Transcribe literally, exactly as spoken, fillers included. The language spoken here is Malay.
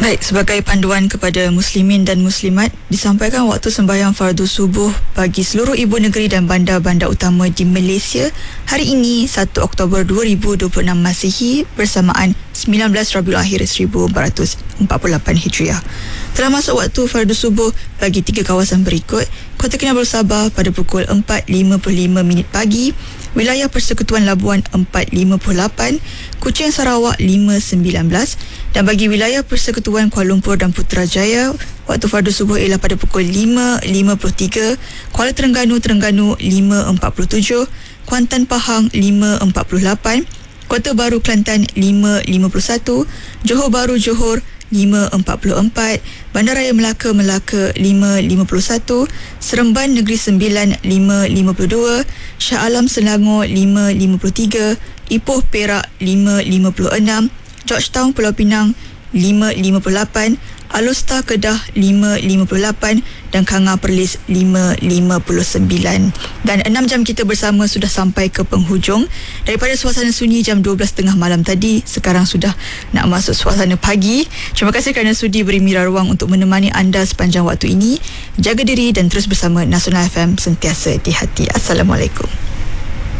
Baik, sebagai panduan kepada muslimin dan muslimat, disampaikan waktu sembahyang fardu subuh bagi seluruh ibu negeri dan bandar-bandar utama di Malaysia hari ini satu Oktober dua ribu dua puluh enam Masihi bersamaan sembilan belas Rabiul Akhir seribu empat ratus empat puluh lapan Hijriah. Telah masuk waktu fardu subuh bagi tiga kawasan berikut: Kota Kinabalu Sabah pada pukul empat lima puluh lima minit pagi, Wilayah Persekutuan Labuan empat lima puluh lapan, Kuching Sarawak lima sembilan belas, dan bagi Wilayah Persekutuan Kuala Lumpur dan Putrajaya waktu fardu subuh ialah pada pukul lima lima puluh tiga, Kuala Terengganu Terengganu lima empat puluh tujuh, Kuantan Pahang lima empat puluh lapan, Kota Baru Kelantan lima lima puluh satu, Johor Bahru Johor lima empat puluh empat, Bandaraya Melaka Melaka lima lima puluh satu, Seremban Negeri Sembilan lima lima puluh dua, Shah Alam Selangor lima lima puluh tiga, Ipoh Perak lima lima puluh enam, Georgetown Pulau Pinang lima lima puluh lapan, Alor Star Kedah lima lima puluh lapan dan Kanga Perlis lima lima puluh sembilan. Dan enam jam kita bersama sudah sampai ke penghujung. Daripada suasana sunyi jam dua belas tiga puluh malam tadi, sekarang sudah nak masuk suasana pagi. Terima kasih kerana sudi beri Mira ruang untuk menemani anda sepanjang waktu ini. Jaga diri dan terus bersama Nasional F M, sentiasa di hati. Assalamualaikum.